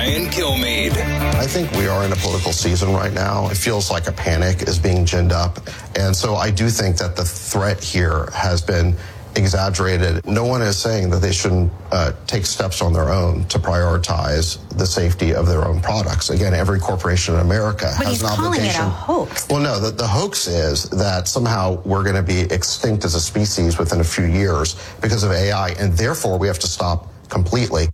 Brian Kilmeade. I think we are in a political season right now. It feels like a panic is being ginned up. And so I do think that the threat here has been exaggerated. No one is saying that they shouldn't take steps on their own to prioritize the safety of their own products. Again, every corporation in America has an obligation. But he's calling it a hoax. Well, no, the hoax is that somehow we're going to be extinct as a species within a few years because of AI, and therefore we have to stop completely.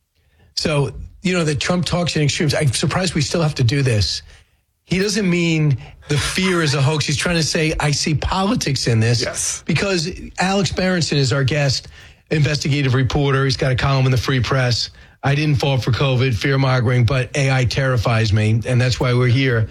So, the Trump talks in extremes. I'm surprised we still have to do this. He doesn't mean the fear is a hoax. He's trying to say, I see politics in this. Yes. Because Alex Berenson is our guest, investigative reporter. He's got a column in the Free Press. I didn't fall for COVID, fear-mongering, but AI terrifies me, and that's why we're here.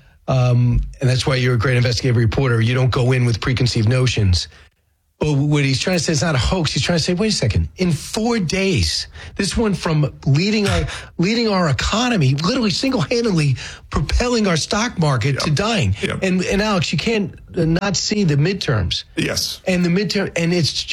And that's why you're a great investigative reporter. You don't go in with preconceived notions. But what he's trying to say is not a hoax. He's trying to say, wait a second. In 4 days, this went from leading our economy, literally single-handedly propelling our stock market to dying. Yep. And Alex, you can't not see the midterms. Yes. And the midterm, and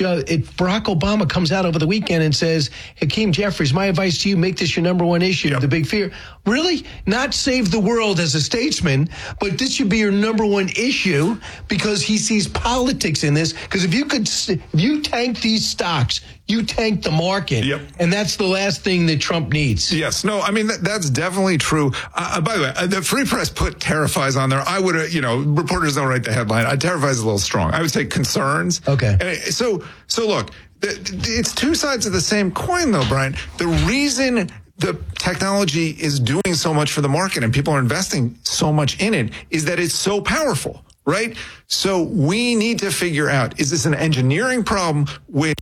Barack Obama comes out over the weekend and says, Hakeem Jeffries, my advice to you, make this your number one issue, the big fear. Really? Not save the world as a statesman, but this should be your number one issue because he sees politics in this. Because if you tank these stocks, you tank the market. Yep. And that's the last thing that Trump needs. Yes. No, I mean, that's definitely true. By the way, the Free Press put terrifies on there. I would, reporters don't write the headline. Terrifies a little strong. I would say concerns. Okay. So look, it's two sides of the same coin, though, Brian. The reason the technology is doing so much for the market and people are investing so much in it is that it's so powerful, right? So we need to figure out, is this an engineering problem which,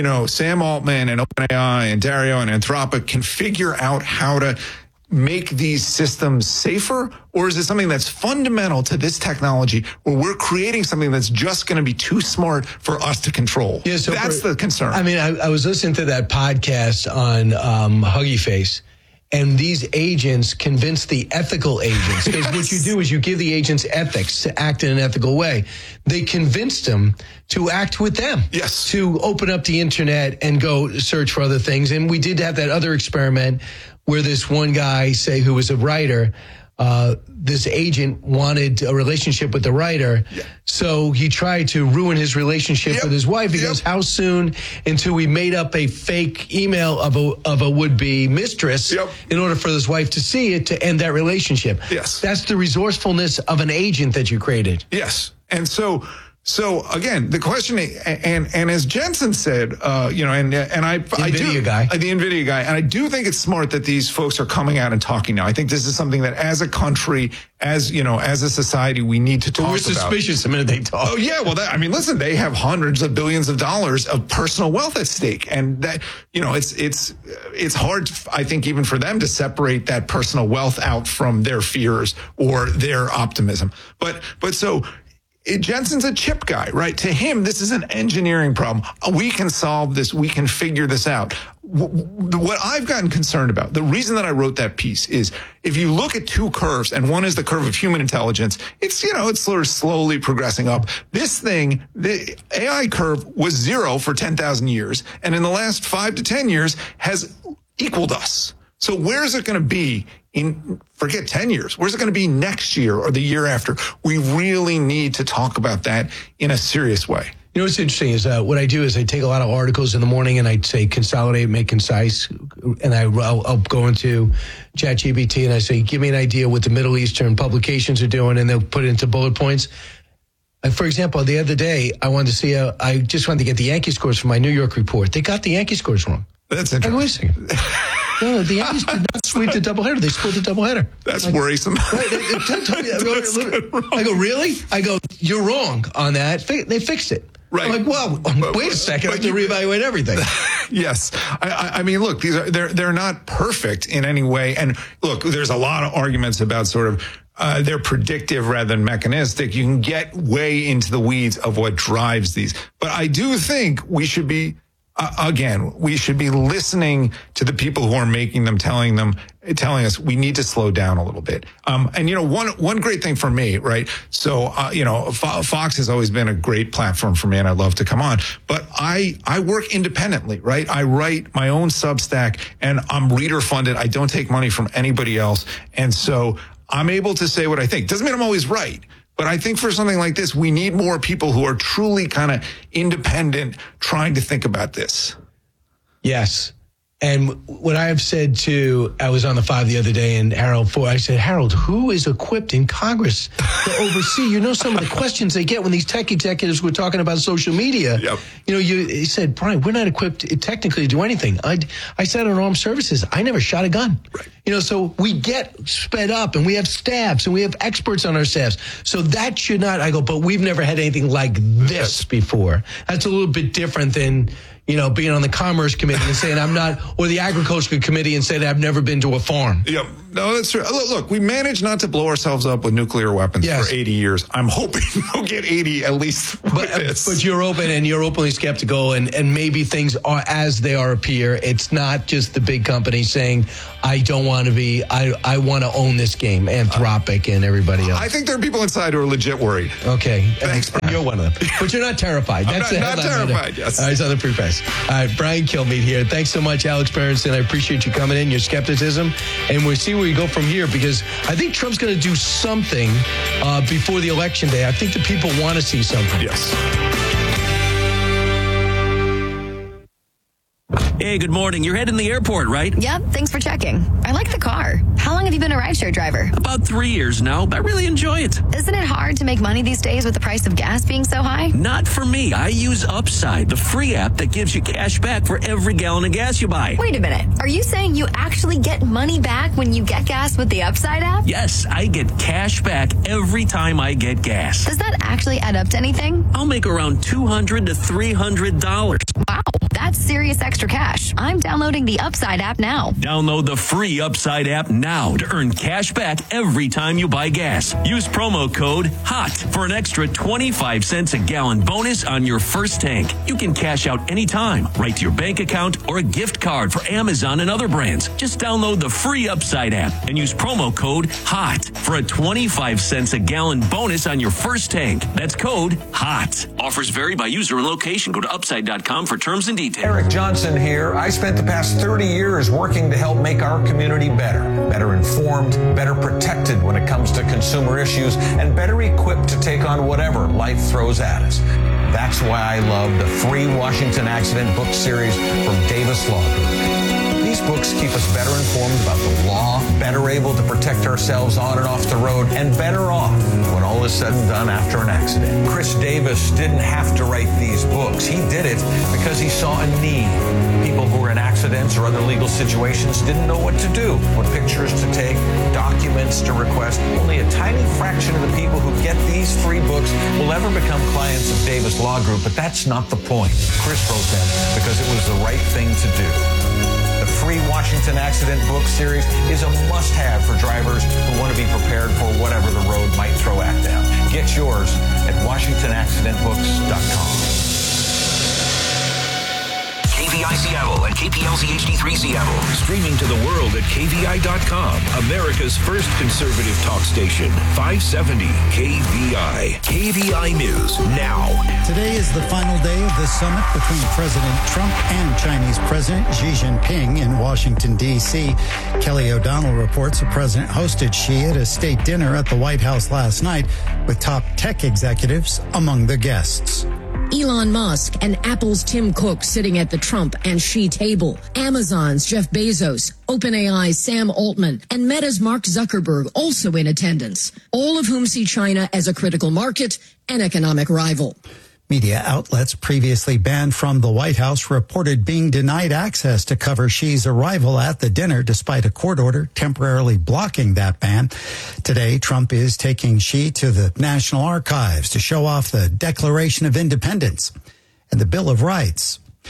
Sam Altman and OpenAI and Dario and Anthropic can figure out how to make these systems safer? Or is it something that's fundamental to this technology where we're creating something that's just going to be too smart for us to control? Yeah, so that's the concern. I mean, I was listening to that podcast on Huggy Face, and these agents convince the ethical agents. Because what you do is you give the agents ethics to act in an ethical way. They convinced them to act with them. Yes. To open up the internet and go search for other things. And we did have that other experiment where this one guy, who was a writer, this agent wanted a relationship with the writer. Yeah. So he tried to ruin his relationship with his wife. He goes, how soon until we made up a fake email of a would-be mistress in order for his wife to see it to end that relationship. Yes. That's the resourcefulness of an agent that you created. Yes. And so again, the question, and as Jensen said, the NVIDIA guy, and I do think it's smart that these folks are coming out and talking now. I think this is something that as a country, as a society, we need to talk about. We're suspicious the minute they talk. Oh yeah, well, listen, they have hundreds of billions of dollars of personal wealth at stake, and that, it's hard, I think, even for them to separate that personal wealth out from their fears or their optimism. But so. Jensen's a chip guy, right? To him, this is an engineering problem. We can solve this. We can figure this out. What I've gotten concerned about, the reason that I wrote that piece is if you look at two curves, and one is the curve of human intelligence, it's sort of slowly progressing up. This thing, the AI curve was 0 for 10,000 years, and in the last 5 to 10 years has equaled us. So where is it going to be forget 10 years. Where's it going to be next year or the year after? We really need to talk about that in a serious way. What's interesting is what I do is I take a lot of articles in the morning and I say consolidate, make concise, and I'll go into ChatGPT and I say, give me an idea what the Middle Eastern publications are doing, and they'll put it into bullet points. For example, the other day, I just wanted to get the Yankee scores from my New York report. They got the Yankee scores wrong. That's interesting. Wait a second. No, the Yankees did not sweep the doubleheader. They split the doubleheader. That's worrisome. Right, I go, really? I go, you're wrong on that. They fixed it. Right. I'm like, well, wait a second. I have to reevaluate everything. Yes. I mean, look, they're not perfect in any way. And look, there's a lot of arguments about sort of they're predictive rather than mechanistic. You can get way into the weeds of what drives these. But I do think we should be, we should be listening to the people who are making them, telling them, telling us we need to slow down a little bit. And, one great thing for me, right? So, Fox has always been a great platform for me, and I love to come on. But I work independently, right? I write my own Substack, and I'm reader funded. I don't take money from anybody else. And so I'm able to say what I think. Doesn't mean I'm always right. But I think for something like this, we need more people who are truly kind of independent, trying to think about this. Yes. And what I have said too, I was on the 5 the other day, and Harold Ford, I said, Harold, who is equipped in Congress to oversee? Some of the questions they get when these tech executives were talking about social media. Yep. He said, Brian, we're not equipped technically to do anything. I sat on armed services. I never shot a gun. Right. So we get sped up, and we have staffs, and we have experts on our staffs. So that should not, I go, but we've never had anything like this before. That's a little bit different than, being on the Commerce Committee and saying I'm not, or the Agriculture Committee and saying I've never been to a farm. Yeah, no, that's true. Look, we managed not to blow ourselves up with nuclear weapons for 80 years. I'm hoping we'll get 80 at least with this. But you're open, and you're openly skeptical, and maybe things are as they appear. It's not just the big companies saying, I don't want to be, I want to own this game, Anthropic and everybody else. I think there are people inside who are legit worried. Okay. Thanks, Brian. You're one of them. But you're not terrified. That's I'm not terrified, yes. All right, it's on the Free Press. All right, Brian Kilmeade here. Thanks so much, Alex Berenson. I appreciate you coming in, your skepticism, and we'll see where we go from here, because I think Trump's going to do something before the election day. I think the people want to see something. Yes. Hey, good morning. You're heading to the airport, right? Yep, thanks for checking. I like the car. How long have you been a rideshare driver? About 3 years now, but I really enjoy it. Isn't it hard to make money these days with the price of gas being so high? Not for me. I use Upside, the free app that gives you cash back for every gallon of gas you buy. Wait a minute. Are you saying you actually get money back when you get gas with the Upside app? Yes, I get cash back every time I get gas. Does that actually add up to anything? I'll make around $200 to $300. Wow, that's serious extra cash. I'm downloading the Upside app now. Download the free Upside app now to earn cash back every time you buy gas. Use promo code HOT for an extra 25 cents a gallon bonus on your first tank. You can cash out anytime, right to your bank account or a gift card for Amazon and other brands. Just download the free Upside app and use promo code HOT for a 25 cents a gallon bonus on your first tank. That's code HOT. Offers vary by user and location. Go to upside.com for terms and details. Eric Johnson here. I spent the past 30 years working to help make our community better informed, better protected when it comes to consumer issues, and better equipped to take on whatever life throws at us. That's why I love the free Washington Accident book series from Davis Law Group. These books keep us better informed about the law, better able to protect ourselves on and off the road, and better off when all is said and done after an accident. Chris Davis didn't have to write these books. He did it because he saw a need. People who were in accidents or other legal situations didn't know what to do, what pictures to take, documents to request. Only a tiny fraction of the people who get these free books will ever become clients of Davis Law Group, but that's not the point. Chris wrote them because it was the right thing to do. The free Washington Accident book series is a must-have for drivers who want to be prepared for whatever the road might throw at them. Get yours at WashingtonAccidentBooks.com. KVI Seattle and KPLZ HD3 Seattle. Streaming to the world at KVI.com. America's first conservative talk station. 570 KVI. KVI News now. Today is the final day of the summit between President Trump and Chinese President Xi Jinping in Washington, D.C. Kelly O'Donnell reports the president hosted Xi at a state dinner at the White House last night with top tech executives among the guests. Elon Musk and Apple's Tim Cook sitting at the Trump and Xi table. Amazon's Jeff Bezos, OpenAI's Sam Altman, and Meta's Mark Zuckerberg also in attendance, all of whom see China as a critical market and economic rival. Media outlets previously banned from the White House reported being denied access to cover Xi's arrival at the dinner, despite a court order temporarily blocking that ban. Today, Trump is taking Xi to the National Archives to show off the Declaration of Independence and the Bill of Rights.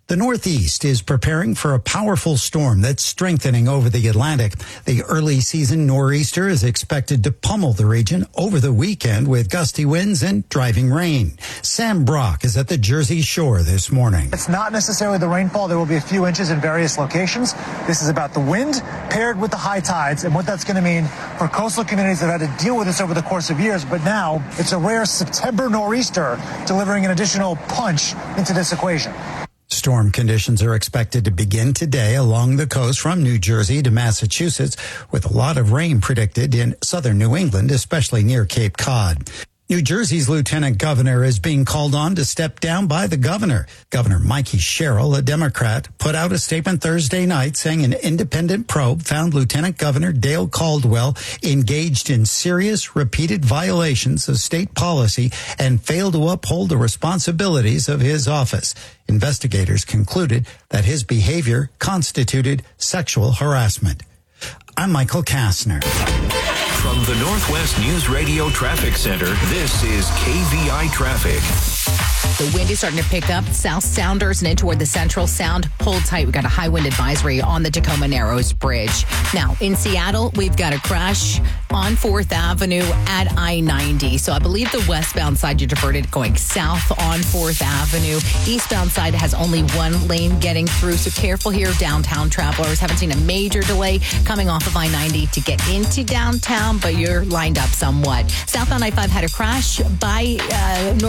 The Northeast is preparing for a powerful storm that's strengthening over the Atlantic. The early season nor'easter is expected to pummel the region over the weekend with gusty winds and driving rain. Sam Brock is at the Jersey Shore this morning. It's not necessarily the rainfall. There will be a few inches in various locations. This is about the wind paired with the high tides and what that's going to mean for coastal communities that have had to deal with this over the course of years. But now it's a rare September nor'easter delivering an additional punch into this equation. Storm conditions are expected to begin today along the coast from New Jersey to Massachusetts, with a lot of rain predicted in southern New England, especially near Cape Cod. New Jersey's lieutenant governor is being called on to step down by the governor. Governor Mikey Sherrill, a Democrat, put out a statement Thursday night saying an independent probe found Lieutenant Governor Dale Caldwell engaged in serious, repeated violations of state policy and failed to uphold the responsibilities of his office. Investigators concluded that his behavior constituted sexual harassment. I'm Michael Kastner. From the Northwest News Radio Traffic Center, this is KVI Traffic. The wind is starting to pick up. South Sounders and in toward the Central Sound. Hold tight. We've got a high wind advisory on the Tacoma Narrows Bridge. Now, in Seattle, we've got a crash on 4th Avenue at I-90. So I believe the westbound side, you diverted going south on 4th Avenue. Eastbound side has only one lane getting through. So careful here, downtown travelers. Haven't seen a major delay coming off of I-90 to get into downtown, but you're lined up somewhat. Southbound I-5 had a crash by